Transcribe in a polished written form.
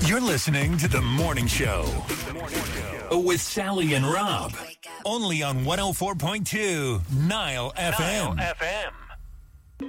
You're listening to The Morning Show with Sally and Rob. Only on 104.2 Nile FM.